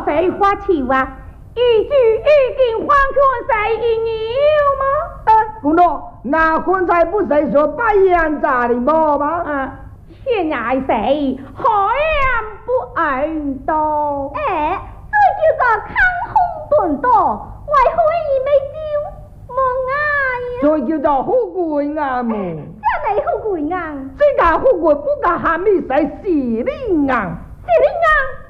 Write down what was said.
废话球啊！一句已经换出谁一牛吗？ 公公，那刚才不是说把烟炸的么吗？ 现爱谁好言不挨刀？ 这叫做看红顿刀，为何你没救？梦这叫做富贵眼目。 这你富贵眼？ 这个富贵不敢喊你是势利眼。 势利眼？